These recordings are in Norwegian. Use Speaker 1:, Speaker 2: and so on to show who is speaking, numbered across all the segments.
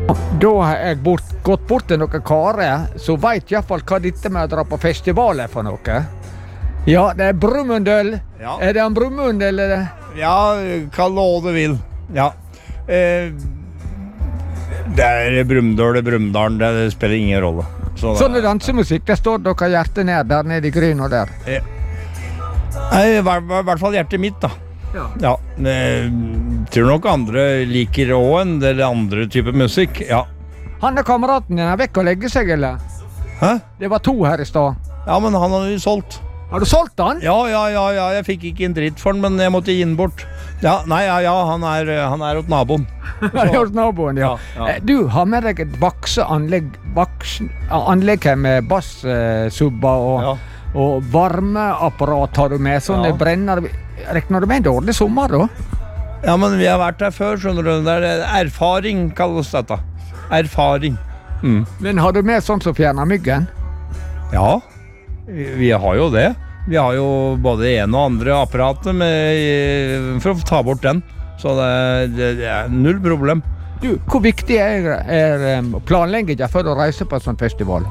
Speaker 1: Da har jeg gått bort til noen karer, så vet i hvert fall hva dette med å dra på festival er for noe. Ja, det er Brumunddøl.
Speaker 2: Ja.
Speaker 1: Er det en Brumunddøl, eller?
Speaker 2: Ja, kall det hva du vil. Ja. Det er Brumunddølen, det spiller ingen rolle.
Speaker 1: Sånn er dansemusikk, det står dere hjertet ned der nede i gryn og der.
Speaker 2: I hvert fall hjertet mitt da. Ja, tror nok andre liker også en del andre typer musikk, ja.
Speaker 1: Han er kameraten din, er vekk og legge seg, eller?
Speaker 2: Hæ?
Speaker 1: Det var 2 her i sted.
Speaker 2: Ja, men han har jo solgt.
Speaker 1: Har du solgt han?
Speaker 2: Ja, jeg fikk ikke en dritt for den, men jeg måtte gi den bort. Ja, han er hos naboen.
Speaker 1: Han er hos naboen, ja. Du har med deg et bakseanlegg her med bass-subber og varmeapparat har du med, sånne brenner. Rekner du med en dårlig sommer da?
Speaker 2: Ja, men vi har vært her før, skjønner du. Det er erfaring, kalles dette. Erfaring.
Speaker 1: Men har du med sånn som fjerner myggen?
Speaker 2: Ja, vi har jo det. Vi har jo både en og andre apparater for å ta bort den. Så det er null problem.
Speaker 1: Du, hvor viktig er planleggingen før du reiser på en sånn festival?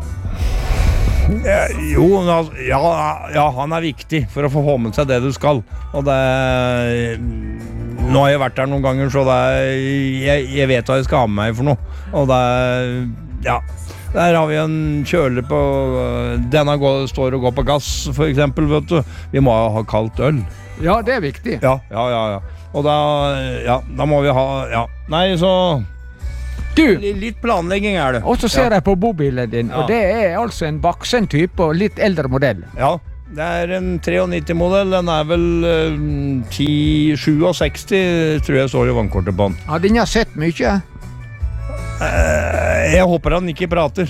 Speaker 2: Han er viktig for å få med seg det du skal. Og nå har jeg vært der noen ganger, så jeg vet hva jeg skal ha med meg for noe. Og der har vi en kjøler på, denne står og går på gass, for eksempel, vet du. Vi må ha kaldt øl.
Speaker 1: Ja, det er viktig.
Speaker 2: Ja. Og da må vi ha, nei, så...
Speaker 1: Du,
Speaker 2: litt planlegging er det.
Speaker 1: Og så ser jeg på bobilen din, og det er altså en Baxen-type og litt eldre modell.
Speaker 2: Ja, det er en 93-modell, den er vel 1067, tror jeg står i vannkortet på den.
Speaker 1: Har den sett mye?
Speaker 2: Jeg håper han ikke prater.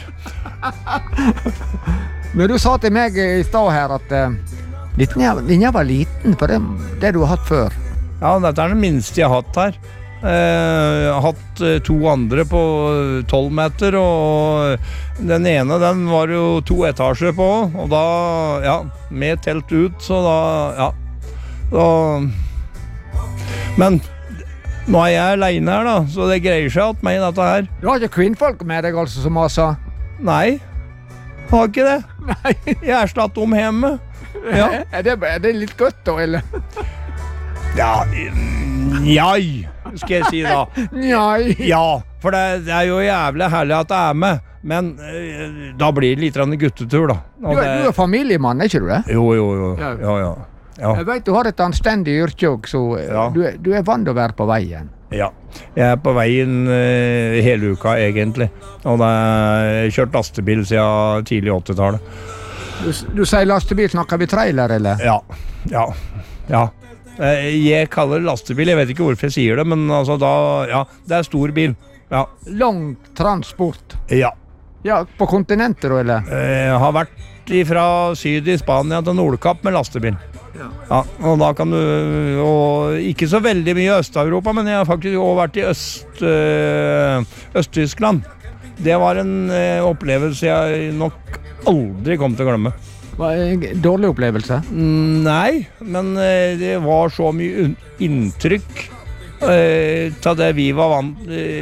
Speaker 1: Men du sa til meg i sted her at den var liten på det du har hatt før.
Speaker 2: Ja, dette er den minste jeg har hatt her. Jeg har hatt 2 andre på 12 meter, og den ene den var jo 2 etasjer på, og da, med telt ut, så men nå er jeg alene her da, så det greier seg alt meg dette her.
Speaker 1: Du har ikke kvinnfolk med deg altså som masa?
Speaker 2: Nei, jeg har ikke det.
Speaker 1: Nei.
Speaker 2: Jeg er slatt om hjemme. Ja.
Speaker 1: Er det litt godt da, eller?
Speaker 2: Njai, skal jeg si da.
Speaker 1: Njai.
Speaker 2: Ja, for det er jo jævlig herlig at det er med, men da blir det litt guttetur da.
Speaker 1: Du er familiemann, er ikke du det?
Speaker 2: Jo. Ja.
Speaker 1: Jeg vet du har et anstendig yrke også, så du er vant å være på veien. Ja,
Speaker 2: jeg er på veien hele uka egentlig, og da har jeg kjørt lastebil siden tidlig 80-tallet.
Speaker 1: Du sier lastebil, snakker vi trailer, eller?
Speaker 2: Ja. Jeg kaller det lastebil, jeg vet ikke hvorfor jeg sier det, men altså det er stor bil. Ja.
Speaker 1: Lang transport?
Speaker 2: Ja.
Speaker 1: Ja, på kontinenter, eller?
Speaker 2: Jeg har vært fra syd i Spania til Nordkapp med lastebil. Ja, og da kan du, og ikke så veldig mye i Øst-Europa, men jeg har faktisk også vært i Øst-Tyskland. Det var en opplevelse jeg nok aldri kom til å glemme.
Speaker 1: Dårlig opplevelse?
Speaker 2: Nei, men det var så mye inntrykk til det vi var vant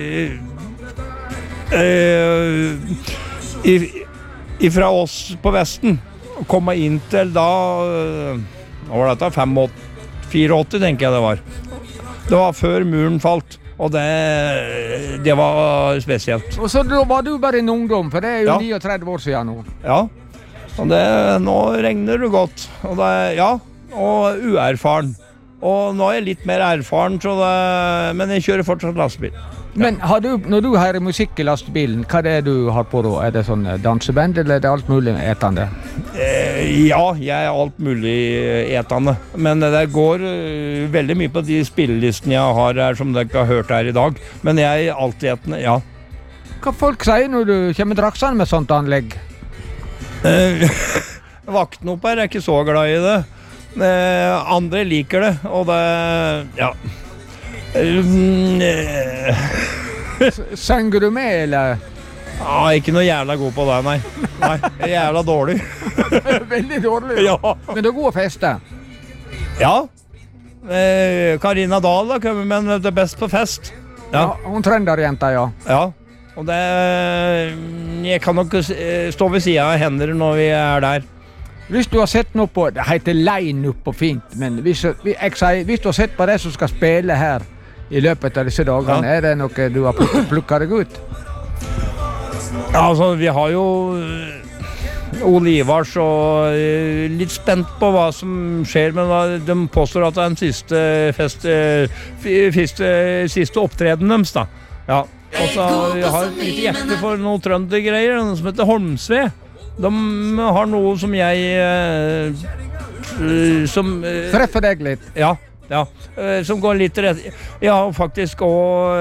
Speaker 2: ifra oss på Vesten. Å komme inn til da, hva var dette? 84, tenker jeg det var. Det var før muren falt. Og det var spesielt. Og
Speaker 1: så var du bare en ungdom, for det er jo 39 år siden nå.
Speaker 2: Ja, og nå regner det godt. Og og uerfaren. Og nå er jeg litt mer erfaren, men jeg kjører fortsatt lastebil. Men
Speaker 1: når du hører musikk i lastebilen, hva er det du har på da? Er det sånn danseband, eller er det alt mulig etende?
Speaker 2: Ja, jeg er alt mulig etende. Men det går veldig mye på de spillelistene jeg har her, som dere har hørt her i dag. Men jeg er alltid etende, ja.
Speaker 1: Hva folk sier når du kommer draksende med sånt anlegg?
Speaker 2: Vakten opp her er ikke så glad i det. Andre liker det, og det,
Speaker 1: Sanger du med, eller?
Speaker 2: Ikke noe jævla god på det, nei. Nei, jeg er jævla dårlig.
Speaker 1: Veldig dårlig? Ja. Men det er god å feste?
Speaker 2: Ja. Karina Dahl har kommet med det best på fest.
Speaker 1: Ja, hun trønderjenta, ja.
Speaker 2: Ja, og det... Jeg kan nok stå ved siden av henne når vi der.
Speaker 1: Hvis du har sett noe på, det heter line-up på fint, men hvis du har sett på det som skal spille her i løpet av disse dagene, det noe du har plukket deg ut?
Speaker 2: Ja, altså, vi har jo Olivars og litt spent på hva som skjer, men de påstår at det siste opptreden deres, da. Ja, og så jeg har et lite hjerte for noen trøndergreier, noe som heter Holmsve. De har noe som jeg
Speaker 1: treffer deg litt.
Speaker 2: Ja, som går litt rett. Ja, faktisk, og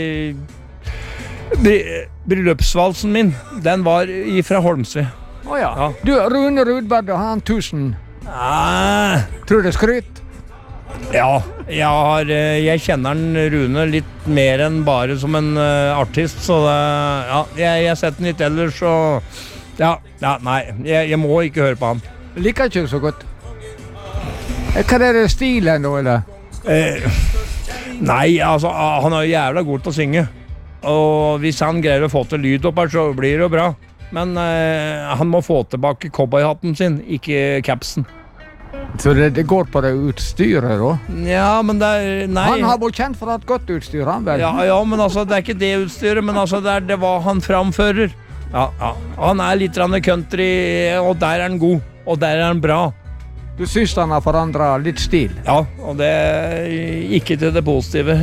Speaker 2: bryllupsvalsen min, den var fra Holmsve.
Speaker 1: Ja. Du, Rune Rudberg, han 1000. Tror du det skryt?
Speaker 2: Ja, jeg kjenner Rune litt mer enn bare som en artist, så jeg setter den litt ellers, og nei, jeg må ikke høre på han.
Speaker 1: Liker ikke så godt. Hva det stilen da, eller?
Speaker 2: Nei, altså, han er jo jævla god til å synge, og hvis han greier å få til lyd opp her, så blir det jo bra. Men han må få tilbake cowboyhatten sin, ikke capsen.
Speaker 1: Så det går på det utstyret da?
Speaker 2: Ja, men nei.
Speaker 1: Han har vært kjent for å ha et godt utstyr, han vel?
Speaker 2: Ja, men altså, det ikke det utstyret, men altså, det var han framfører. Ja. Han litt country, og der han god, og der han bra.
Speaker 1: Du synes han har forandret litt stil?
Speaker 2: Ja, og det ikke til det positive,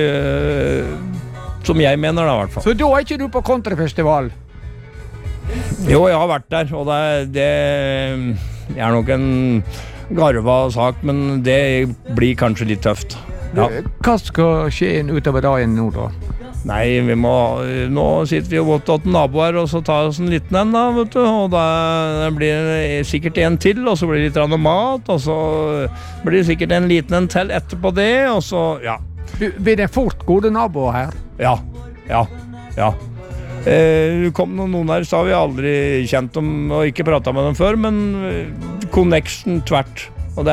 Speaker 2: som jeg mener da, i hvert fall.
Speaker 1: Så da ikke du på countryfestival?
Speaker 2: Jo, jeg har vært der, og det nok en garva sak, men det blir kanskje litt tøft. Ja.
Speaker 1: Hva skal skje utover dagen nå da?
Speaker 2: Nei, nå sitter vi jo godt til naboer, og så tar vi oss en liten en da, vet du, og da blir det sikkert en til, og så blir det litt mat, og så blir det sikkert en liten en til etterpå det, og så, ja.
Speaker 1: Blir det fort gode naboer her?
Speaker 2: Ja. Kom noen her, så har vi aldri kjent dem og ikke pratet med dem før, men connection tvert, og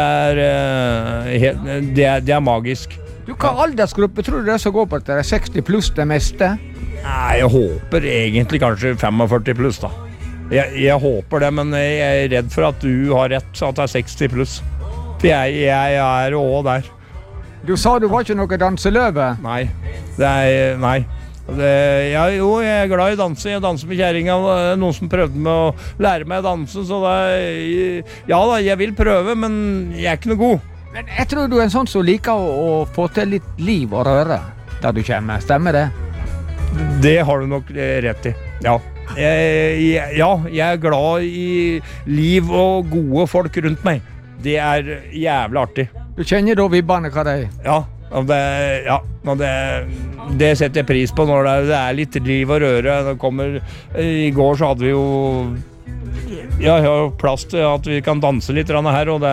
Speaker 2: det er magisk.
Speaker 1: Du, hva aldersgruppe tror du det som går på det? 60 pluss det meste?
Speaker 2: Nei, jeg håper egentlig kanskje 45 pluss da. Jeg håper det, men jeg er redd for at du har rett, at det er 60 pluss. For jeg er også der.
Speaker 1: Du sa du var ikke noe danseløve?
Speaker 2: Nei, nei. Jeg er glad i danse. Jeg danser med kjæringa. Noen som prøvde med å lære meg å danse, så jeg vil prøve, men jeg er ikke noe god.
Speaker 1: Men jeg tror du er en sånn som liker å få til litt liv og røre der du kommer. Stemmer det?
Speaker 2: Det har du nok rett i. Ja. Jeg er glad i liv og gode folk rundt meg. Det er jævlig artig.
Speaker 1: Du kjenner da vibbene hva det er?
Speaker 2: Ja. Det setter jeg pris på når det er litt liv og røre. I går så hadde vi jo jeg har plass til at vi kan danse litt her, og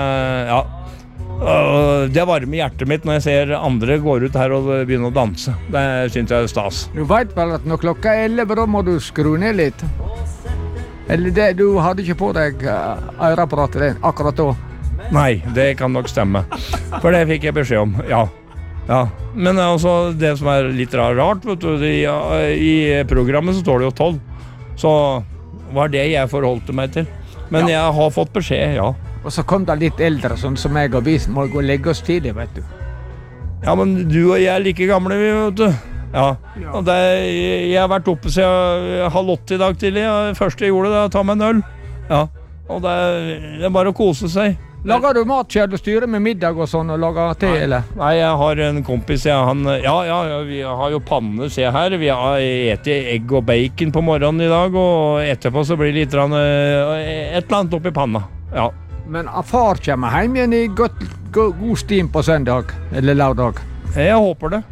Speaker 2: det varmer hjertet mitt når jeg ser andre går ut her og begynner å danse. Det synes jeg er stas.
Speaker 1: Du vet vel at når klokka 11, da må du skru ned litt? Eller det, du hadde ikke på deg øreapparatet akkurat da?
Speaker 2: Nei, det kan nok stemme. For det fikk jeg beskjed om, ja. Men altså, det som er litt rart, vet du, i programmet så står det jo 12. Så var det jeg forholdte meg til. Men jeg har fått beskjed, ja.
Speaker 1: Og så kom det litt eldre, sånn som jeg og vi må gå og legge oss tidlig, vet du.
Speaker 2: Ja, men du og jeg er like gamle, vet du. Ja. Og jeg har vært oppe siden 7:30 i dag tidlig. Det første jeg gjorde, det var å ta meg en øl. Ja. Og det er bare å kose seg.
Speaker 1: Lager du mat selv og styrer med middag og sånn, og lager te, eller?
Speaker 2: Nei, jeg har en kompis, vi har jo panne, se her. Vi har etet egg og bacon på morgenen i dag, og etterpå så blir det litt et eller annet oppi panna. Ja.
Speaker 1: Men far kommer hjem igjen i god stim på søndag, eller lørdag?
Speaker 2: Jeg håper det.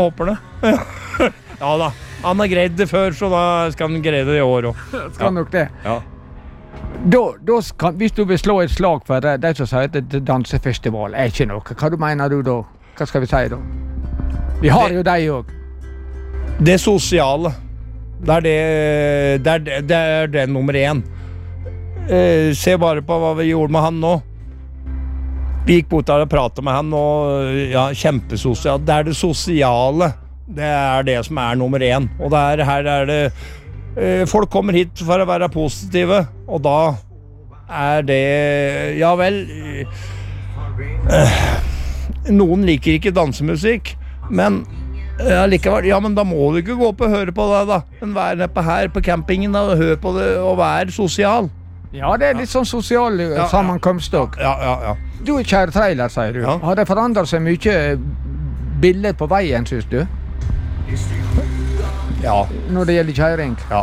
Speaker 2: Ja da, han har greid det før, så da skal han greie det i år også.
Speaker 1: Skal nok det?
Speaker 2: Ja.
Speaker 1: Hvis du vil slå et slag for det som sier at dansefestival er ikke noe, hva du mener du da? Hva skal vi si da? Vi har jo deg også.
Speaker 2: Det sosiale. Det er det nummer 1. Se bare på hva vi gjorde med han nå. Vi gikk bort der og pratet med han, og ja, kjempesosialt. Det er det sosiale Det det som nummer 1. Og her det folk kommer hit for å være positive, og da det ja vel noen liker ikke dansemusikk, men likevel, ja, men da må du ikke gå opp og høre på det da, men være nede her på campingen da, og høre på det, og være sosial.
Speaker 1: Ja, det litt sånn sosial sammenkomst også.
Speaker 2: Ja.
Speaker 1: Du kjære trailer, sier du. Har det forandret seg mye bilder på veien, synes du?
Speaker 2: Ja.
Speaker 1: Når det gjelder kjæring?
Speaker 2: Ja.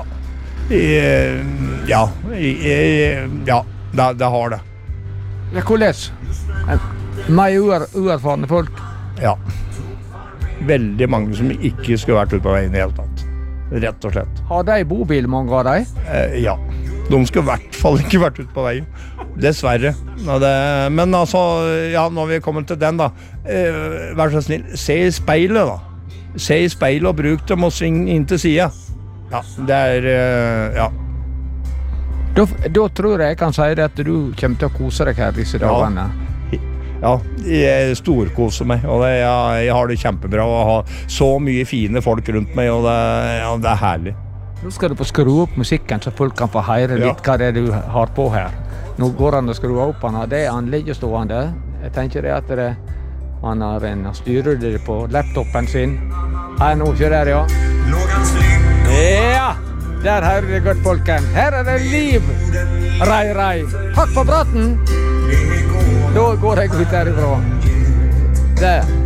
Speaker 2: Det har det.
Speaker 1: Ja, hvordan? Mer uerfarne folk?
Speaker 2: Ja. Veldig mange som ikke skulle vært ute på veien i hele tatt. Rett og slett.
Speaker 1: Har de bobil, mange av de?
Speaker 2: Ja. De skulle i hvert fall ikke vært ute på veien. Dessverre. Men altså, ja, når vi kommer til den da, vær så snill, se i speilet da. Se i speilet og bruk dem og sving inn til siden. Ja, det ja.
Speaker 1: Da tror jeg kan si det at du kommer til å kose deg her disse dagene.
Speaker 2: Ja, jeg storkoser meg, og jeg har det kjempebra å ha så mye fine folk rundt meg, og det herlig.
Speaker 1: Nå skal du få skru opp musikken, så folk kan få høre litt hva det du har på her. Nå går han og skru opp han, det han ligger stående. Jeg tenker det at han styrer det på laptopen sin. Her nå, ikke der, ja. Ja, der hører det godt, folken. Her det liv. Rai. Hakk på praten. Da går jeg ut derifra. Der.